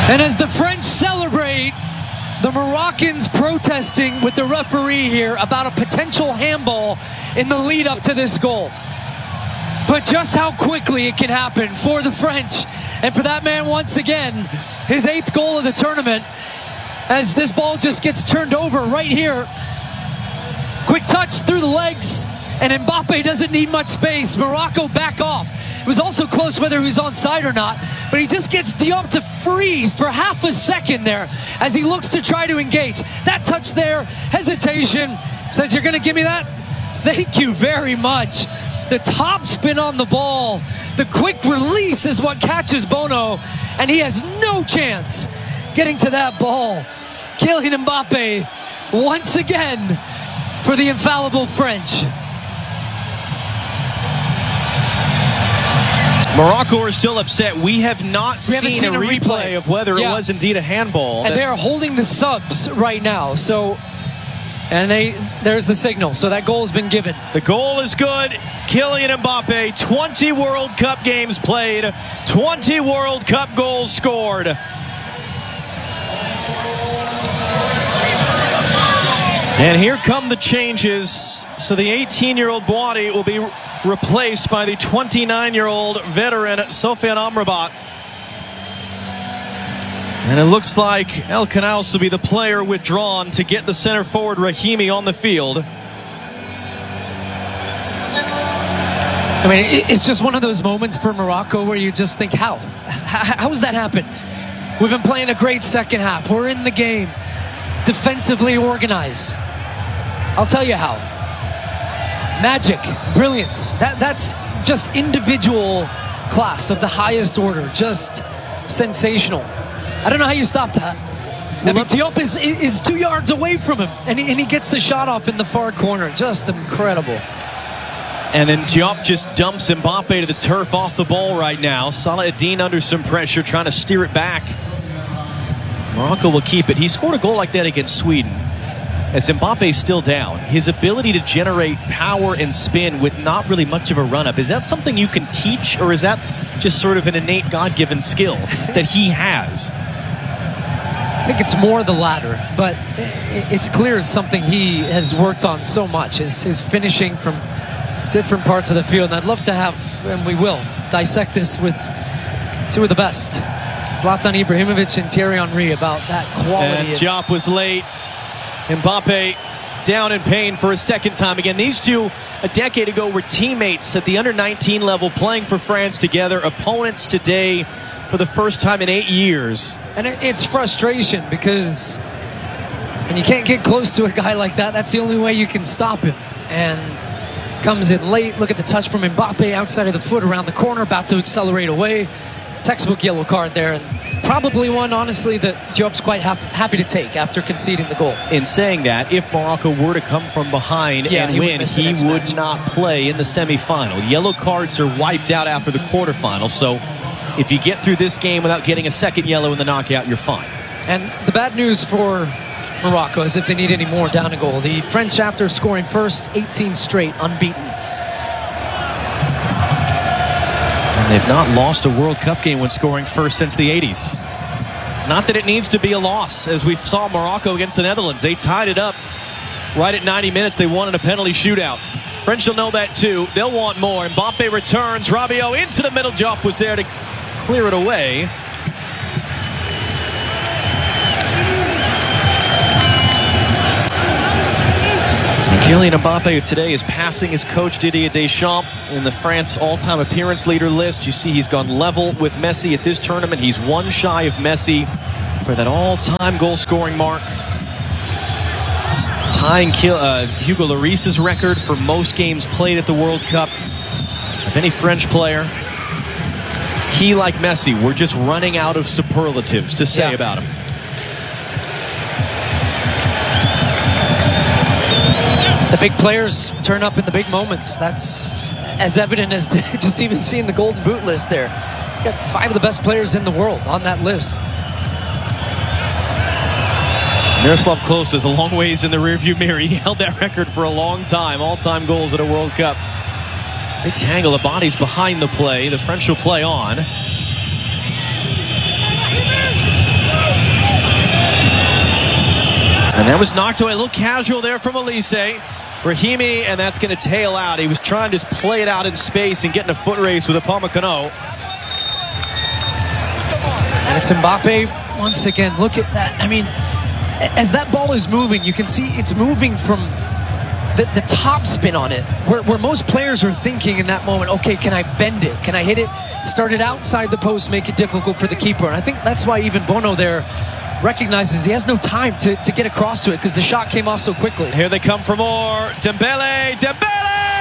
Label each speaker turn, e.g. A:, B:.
A: And as the French celebrate, the Moroccans protesting with the referee here about a potential handball in the lead up to this goal. But just how quickly it can happen for the French. And for that man, once again, his 8th goal of the tournament, as this ball just gets turned over right here. Quick touch through the legs, and Mbappe doesn't need much space. Morocco back off. It was also close whether he was onside or not, but he just gets Diop to freeze for half a second there as he looks to try to engage. That touch there, hesitation, says, "You're going to give me that? Thank you very much." The top spin on the ball, the quick release is what catches Bono, and he has no chance getting to that ball. Kylian Mbappe, once again, for the infallible French.
B: Morocco are still upset. We have not seen a replay of whether it was indeed a handball.
A: And they're holding the subs right now. So, and there's the signal. So that goal has been given.
B: The goal is good. Kylian Mbappe, 20 World Cup games played, 20 World Cup goals scored. And here come the changes. So the 18-year-old Boadi will be replaced by the 29-year-old veteran Sofiane Amrabat. And it looks like El Canals will be the player withdrawn to get the center forward Rahimi on the field.
A: I mean, it's just one of those moments for Morocco where you just think, how does that happen? We've been playing a great second half. We're in the game. Defensively organized. I'll tell you how. Magic, brilliance. That's just individual class of the highest order. Just sensational. I don't know how you stop that. I mean, Diop is 2 yards away from him, and he gets the shot off in the far corner. Just incredible.
B: And then Diop just dumps Mbappe to the turf off the ball right now. Salah Eddin under some pressure, trying to steer it back. Morocco will keep it. He scored a goal like that against Sweden. As Mbappe's still down, his ability to generate power and spin with not really much of a run-up, is that something you can teach, or is that just sort of an innate God-given skill that he has?
A: I think it's more the latter, but it's clear it's something he has worked on so much, his finishing from different parts of the field. And I'd love to have, and we will, dissect this with two of the best. Zlatan Ibrahimovic and Thierry Henry about that quality.
B: And Diop was late. Mbappe down in pain for a second time again. These two, a decade ago, were teammates at the under-19 level playing for France together. Opponents today for the first time in 8 years.
A: And it's frustration because when you can't get close to a guy like that, that's the only way you can stop him. And comes in late. Look at the touch from Mbappe outside of the foot around the corner, about to accelerate away. Textbook yellow card there, and probably one, honestly, that Diop's quite happy to take after conceding the goal.
B: In saying that, if Morocco were to come from behind and win, he would not play in the semifinal. Yellow cards are wiped out after the quarterfinal, so if you get through this game without getting a second yellow in the knockout, you're fine.
A: And the bad news for Morocco is if they need any more down a goal. The French, after scoring first, 18 straight, unbeaten.
B: And they've not lost a World Cup game when scoring first since the 80s. Not that it needs to be a loss, as we saw Morocco against the Netherlands. They tied it up right at 90 minutes. They won in a penalty shootout. French will know that too. They'll want more. Mbappe returns. Rabiot into the middle. Diop was there to clear it away. Kylian Mbappe today is passing his coach Didier Deschamps in the France all-time appearance leader list. You see he's gone level with Messi at this tournament. He's one shy of Messi for that all-time goal-scoring mark. Tying Hugo Lloris's record for most games played at the World Cup of any French player. He, like Messi, we're just running out of superlatives to say about him.
A: The big players turn up in the big moments. That's as evident as just even seeing the Golden Boot list there. You got 5 of the best players in the world on that list.
B: Miroslav Klose is a long ways in the rearview mirror. He held that record for a long time. All-time goals at a World Cup. Big tangle of bodies behind the play. The French will play on. And that was knocked away. A little casual there from Elise. Rahimi, and that's going to tail out. He was trying to just play it out in space and get in a foot race with Upamecano.
A: And it's Mbappe once again. Look at that. I mean, as that ball is moving, you can see it's moving from the top spin on it, where most players are thinking in that moment, okay, can I bend it? Can I hit it? Start it outside the post, make it difficult for the keeper. And I think that's why even Bono there recognizes he has no time to get across to it because the shot came off so quickly.
B: Here they come for more. Dembele!